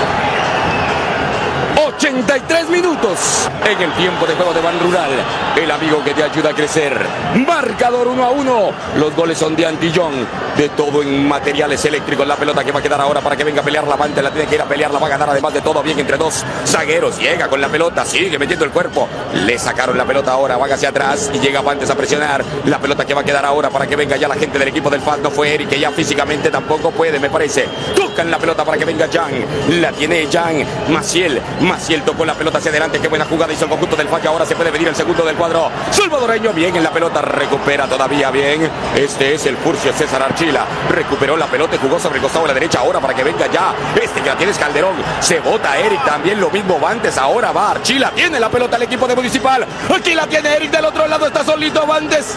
ochenta y tres minutos en el tiempo de juego de Ban Rural, el amigo que te ayuda a crecer. Marcador uno a uno. Los goles son de Antillón. De todo en materiales eléctricos. La pelota que va a quedar ahora para que venga a pelear la Avante. La tiene que ir a pelear, la va a ganar además de todo bien entre dos zagueros. Llega con la pelota, sigue metiendo el cuerpo. Le sacaron la pelota ahora, va hacia atrás y llega Avantes a presionar. La pelota que va a quedar ahora para que venga ya la gente del equipo del F A S. No fue Eric, que ya físicamente tampoco puede, me parece. Tocan la pelota para que venga Jan. La tiene Jan. Maciel. Maciel tocó la pelota hacia adelante. Qué buena jugada hizo el conjunto del F A S. Ahora se puede venir el segundo del cuadro salvadoreño. Bien en la pelota, recupera todavía bien. Este es el Furcio César Archila. Recuperó la pelota y jugó sobre el costado de la derecha. Ahora para que venga ya. Este que la tiene es Calderón. Se bota Eric también. Lo mismo Vantes. Ahora va Archila. Tiene la pelota el equipo de Municipal. Aquí la tiene Eric. Del otro lado está solito Vantes.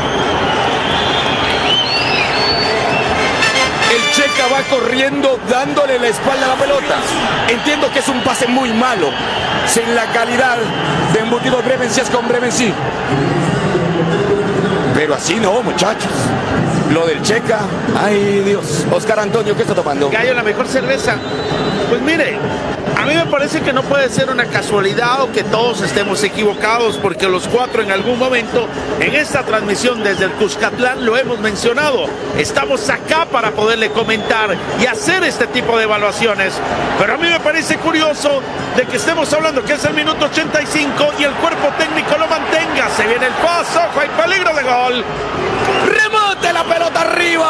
El Checa va corriendo dándole la espalda a la pelota. Entiendo que es un pase muy malo. Sin la calidad de embutido Bremen, si es con Bremen, sí. Pero así no, muchachos. Lo del Checa, ay Dios. Oscar Antonio, ¿qué está tomando? Gallo, la mejor cerveza. Pues mire, a mí me parece que no puede ser una casualidad o que todos estemos equivocados, porque los cuatro en algún momento en esta transmisión desde el Cuscatlán lo hemos mencionado. Estamos acá para poderle comentar y hacer este tipo de evaluaciones. Pero a mí me parece curioso de que estemos hablando que es el minuto ochenta y cinco y el cuerpo técnico lo mantenga. Se viene el paso, ojo, hay peligro de gol. ¡Remate la pelota arriba!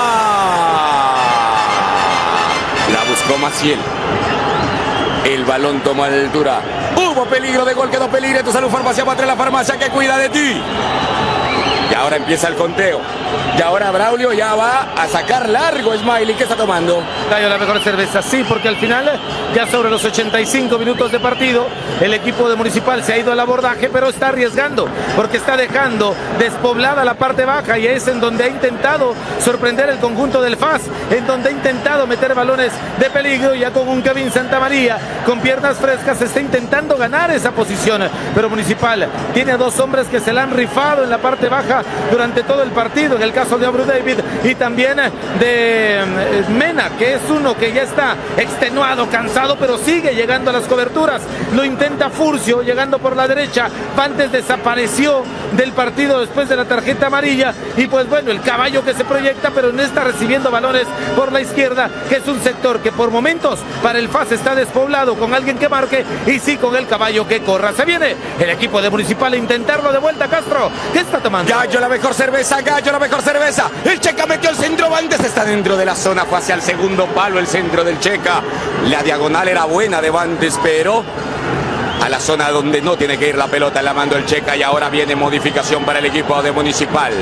La buscó Maciel. El balón tomó altura. Hubo peligro de gol, quedó peligro. Tu Salud Farmacia, Patria, la farmacia que cuida de ti. Ya ahora empieza el conteo. Y ahora Braulio ya va a sacar largo Smiley. ¿Qué está tomando? Gallo, la mejor cerveza. Sí, porque al final, ya sobre los ochenta y cinco minutos de partido, el equipo de Municipal se ha ido al abordaje, pero está arriesgando, porque está dejando despoblada la parte baja y es en donde ha intentado sorprender el conjunto del F A S, en donde ha intentado meter balones de peligro. Ya con un Kevin Santamaría con piernas frescas está intentando ganar esa posición, pero Municipal tiene a dos hombres que se la han rifado en la parte baja durante todo el partido, en el caso de Abreu David y también de Mena, que es uno que ya está extenuado, cansado, pero sigue llegando a las coberturas. Lo intenta Furcio llegando por la derecha. Vantes desapareció del partido después de la tarjeta amarilla y pues bueno, el caballo que se proyecta, pero no está recibiendo balones por la izquierda, que es un sector que por momentos para el F A S está despoblado, con alguien que marque y sí con el caballo que corra. Se viene el equipo de Municipal a intentarlo de vuelta. Castro, ¿qué está tomando? Gallo, la mejor cerveza, Gallo, la mejor cerveza. El Checa metió el centro, Vantes está dentro de la zona, fue hacia el segundo palo el centro del Checa. La diagonal era buena de Vantes, pero a la zona donde no tiene que ir la pelota la mandó el Checa y ahora viene modificación para el equipo de Municipal.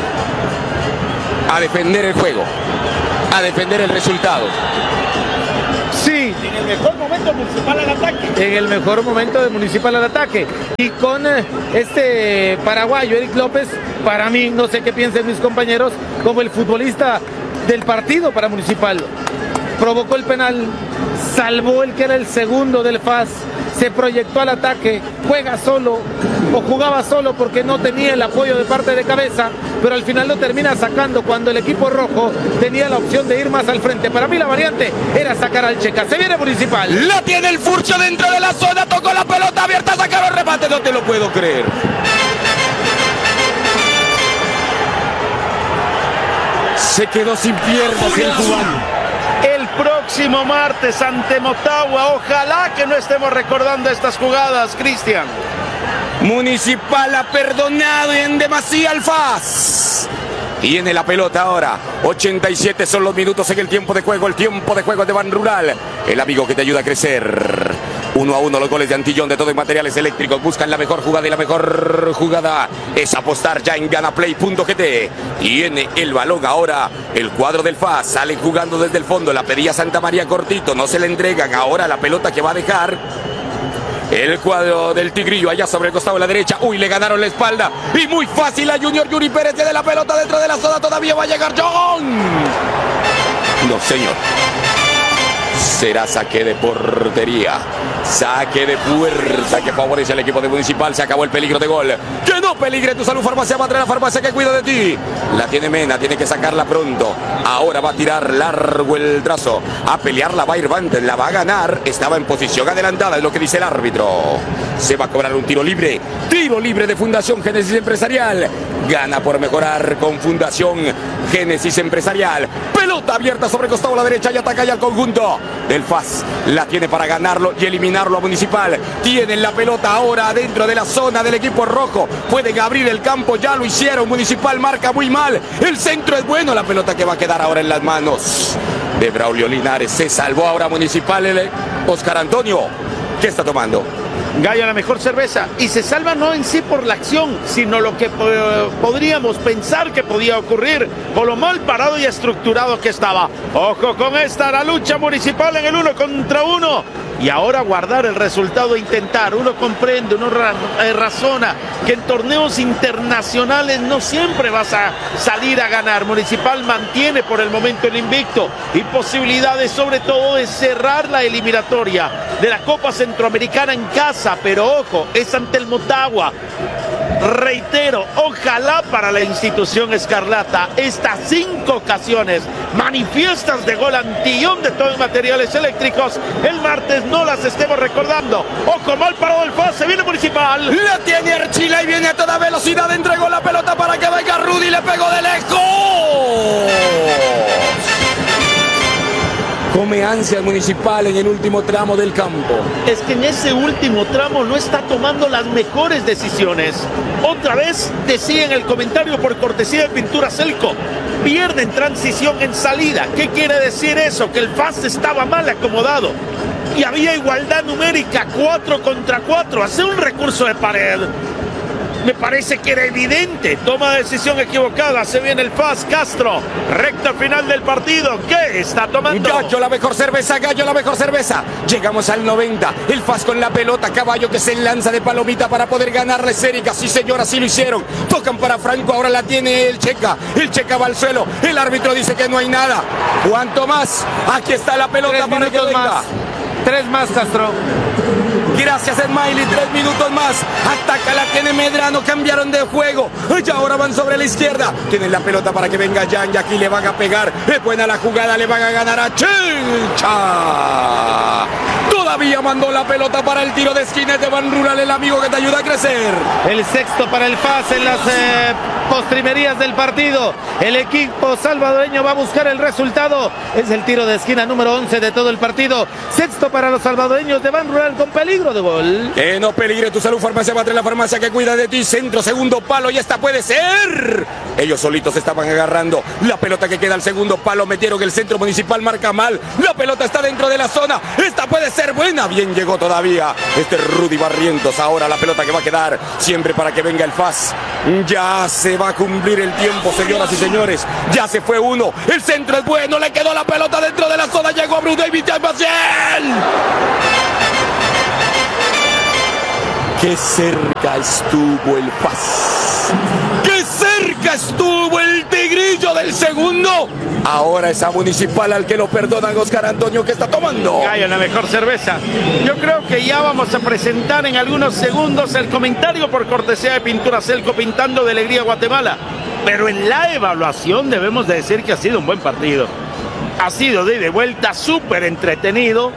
A defender el juego, a defender el resultado. Sí, En el mejor momento Municipal al ataque. en el mejor momento de Municipal al ataque. Y con eh, este paraguayo, Eric López, para mí, no sé qué piensen mis compañeros, como el futbolista del partido para Municipal. Provocó el penal, salvó el que era el segundo del F A S, se proyectó al ataque, juega solo o jugaba solo porque no tenía el apoyo de parte de Cabeza, pero al final lo termina sacando cuando el equipo rojo tenía la opción de ir más al frente. Para mí la variante era sacar al Checa. Se viene Municipal. La tiene el Furcio dentro de la zona, tocó la pelota abierta, sacaron el remate, no te lo puedo creer. Se quedó sin piernas el cubano. El próximo martes ante Motagua, ojalá que no estemos recordando estas jugadas, Cristian. Municipal ha perdonado en demasía al F A S. Tiene la pelota ahora. ochenta y siete son los minutos en el tiempo de juego. El tiempo de juego de Ban Rural. El amigo que te ayuda a crecer. Uno a uno los goles de Antillón de todo en materiales eléctricos. Buscan la mejor jugada y la mejor jugada es apostar ya en ganaplay punto g t. Tiene el balón ahora el cuadro del F A S. Salen jugando desde el fondo. La pedía Santa María cortito. No se le entregan. Ahora la pelota que va a dejar el cuadro del Tigrillo allá sobre el costado de la derecha. Uy, le ganaron la espalda. Y muy fácil a Junior Yuri Pérez. Tiene la pelota dentro de la zona. Todavía va a llegar John. No, señor. Será saque de portería. Saque de puerta que favorece al equipo de Municipal. Se acabó el peligro de gol. Que no peligre tu salud. Farmacia Madre, la farmacia que cuida de ti. La tiene Mena, tiene que sacarla pronto. Ahora va a tirar largo el trazo. A pelearla va a ir Vantes, la va a ganar. Estaba en posición adelantada, es lo que dice el árbitro. Se va a cobrar un tiro libre. Tiro libre de Fundación Génesis Empresarial. Gana por mejorar con Fundación Génesis Empresarial. Pelota abierta sobre el costado a la derecha y ataca ya al conjunto del F A S. La tiene para ganarlo y eliminarlo a Municipal. Tienen la pelota ahora dentro de la zona del equipo rojo. Pueden abrir el campo, ya lo hicieron. Municipal marca muy mal. El centro es bueno. La pelota que va a quedar ahora en las manos de Braulio Linares. Se salvó ahora Municipal. El Oscar Antonio. ¿Qué está tomando? Gallo, la mejor cerveza. Y se salva no en sí por la acción, sino lo que eh, podríamos pensar que podía ocurrir por lo mal parado y estructurado que estaba. Ojo con esta, la lucha Municipal en el uno contra uno. Y ahora guardar el resultado e intentar. Uno comprende, uno ra eh, razona que en torneos internacionales no siempre vas a salir a ganar. Municipal mantiene por el momento el invicto y posibilidades sobre todo de cerrar la eliminatoria de la Copa Centroamericana en casa. Pero ojo, es ante el Motagua. Reitero, ojalá para la institución escarlata estas cinco ocasiones manifiestas de gol Antillón de todo en materiales eléctricos el martes no las estemos recordando. Ojo, mal parado el F A S, se viene Municipal. La tiene Archila y viene a toda velocidad. Entregó la pelota para que venga Rudy. Le pegó de lejos. Come ansia Municipal en el último tramo del campo. Es que en ese último tramo no está tomando las mejores decisiones. Otra vez decía en el comentario por cortesía de Pintura Celco, pierde en transición en salida. ¿Qué quiere decir eso? Que el F A S estaba mal acomodado y había igualdad numérica, cuatro contra cuatro. Hace un recurso de pared. Me parece que era evidente. Toma decisión equivocada. Se viene el F A S. Castro. Recta final del partido. ¿Qué está tomando? Gallo, la mejor cerveza. Gallo, la mejor cerveza. Llegamos al noventa. El F A S con la pelota. Caballo que se lanza de palomita para poder ganarle Erika. Sí, señor, así lo hicieron. Tocan para Franco. Ahora la tiene el Checa. El Checa va al suelo. El árbitro dice que no hay nada. ¿Cuánto más? Aquí está la pelota. Tres para que minutos venga. más. Tres más, Castro. Gracias, Smiley. Tres minutos más. Ataca, la tiene Medrano. Cambiaron de juego. Y ahora van sobre la izquierda. Tienen la pelota para que venga Jan. Y aquí le van a pegar. Es buena la jugada. Le van a ganar a Chincha. Todavía mandó la pelota para el tiro de esquina de Ban Rural, el amigo que te ayuda a crecer. El sexto para el F A S en las eh, postrimerías del partido. El equipo salvadoreño va a buscar el resultado. Es el tiro de esquina número once de todo el partido. Sexto para los salvadoreños de Ban Rural con peligro de gol. Que no peligre tu salud, Farmacia Batre, la farmacia que cuida de ti. Centro, segundo palo, y esta puede ser. Ellos solitos estaban agarrando la pelota que queda al segundo palo. Metieron el centro municipal, marca mal. La pelota está dentro de la zona. Esta puede ser buena. Bien llegó todavía este Rudy Barrientos. Ahora la pelota que va a quedar siempre para que venga el F A S. Ya se va a cumplir el tiempo, señoras y señores. Ya se fue uno. El centro es bueno. Le quedó la pelota dentro de la zona. Llegó Bruce David Maciel. Qué cerca estuvo el F A S. ¡Qué cerca estuvo el tigrillo del segundo! Ahora es a Municipal al que lo perdonan Oscar Antonio, que está tomando. Gallo, la mejor cerveza. Yo creo que ya vamos a presentar en algunos segundos el comentario por cortesía de Pintura Celco, pintando de alegría Guatemala. Pero en la evaluación debemos de decir que ha sido un buen partido. Ha sido de ida y vuelta, súper entretenido.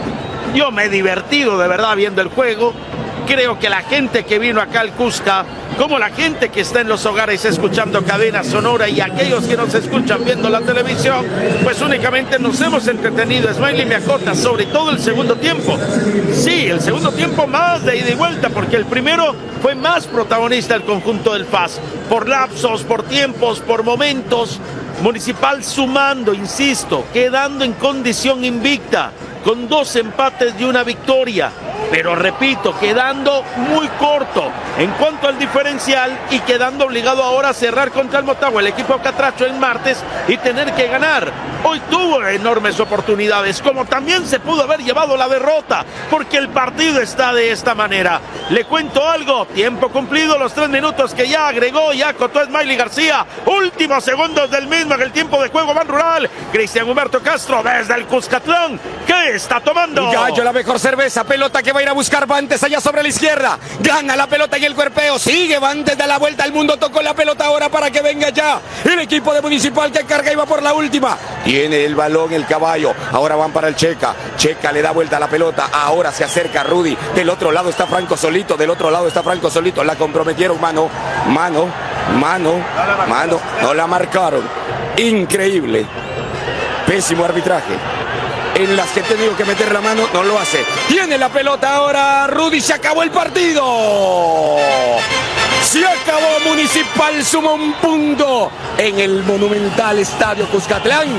Yo me he divertido de verdad viendo el juego. Creo que la gente que vino acá al Cusca, como la gente que está en los hogares escuchando Cadena Sonora y aquellos que nos escuchan viendo la televisión, pues únicamente nos hemos entretenido. Smiley me acota, sobre todo el segundo tiempo. Sí, el segundo tiempo más de ida y vuelta, porque el primero fue más protagonista el conjunto del F A S. Por lapsos, por tiempos, por momentos. Municipal sumando, insisto, quedando en condición invicta, con dos empates y una victoria. Pero repito, quedando muy corto en cuanto al diferencial y quedando obligado ahora a cerrar contra el Motagua, el equipo catracho, el martes, y tener que ganar. Hoy tuvo enormes oportunidades, como también se pudo haber llevado la derrota, porque el partido está de esta manera. Le cuento algo, tiempo cumplido, los tres minutos que ya agregó y acotó Smiley García, últimos segundos del mismo en el tiempo de juego Ban Rural. Cristian Humberto Castro desde el Cuscatlán, ¿qué está tomando? Gallo, la mejor cerveza, pelota que va a ir a buscar Bantes allá sobre la izquierda. Gana la pelota y el cuerpeo. Sigue Bantes, da la vuelta al mundo. Tocó la pelota ahora para que venga ya el equipo de Municipal que carga y va por la última. Tiene el balón el Caballo. Ahora van para el Checa. Checa le da vuelta a la pelota. Ahora se acerca Rudy. Del otro lado está Franco solito. Del otro lado está Franco solito. La comprometieron. Mano, mano, mano, mano. No la marcaron. Increíble. Pésimo arbitraje. En las que he tenido que meter la mano, no lo hace. Tiene la pelota ahora Rudy, se acabó el partido. Se acabó, Municipal suma un punto en el monumental Estadio Cuscatlán.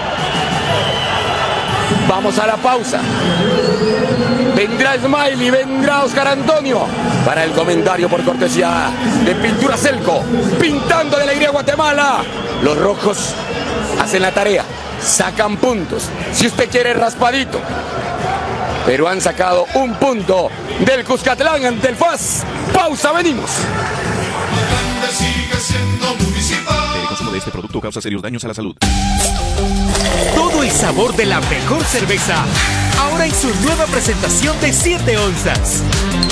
Vamos a la pausa. Vendrá Smiley, vendrá Oscar Antonio para el comentario por cortesía de Pintura Celco. Pintando de alegría Guatemala. Los rojos hacen la tarea. Sacan puntos, si usted quiere raspadito, pero han sacado un punto del Cuscatlán ante el F A S. Pausa, venimos. El consumo de este producto causa serios daños a la salud. Todo el sabor de la mejor cerveza, ahora en su nueva presentación de siete onzas.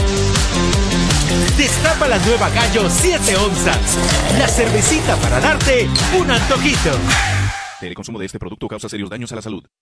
Destapa la nueva Gallo siete onzas, la cervecita para darte un antojito. El consumo de este producto causa serios daños a la salud.